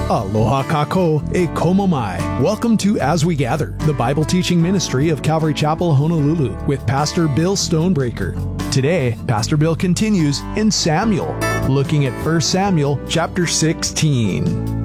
Aloha kako e komo mai. Welcome to As We Gather, the Bible teaching ministry of Calvary Chapel, Honolulu, with Pastor Bill Stonebreaker. Today, Pastor Bill continues in Samuel, looking at 1 Samuel chapter 16.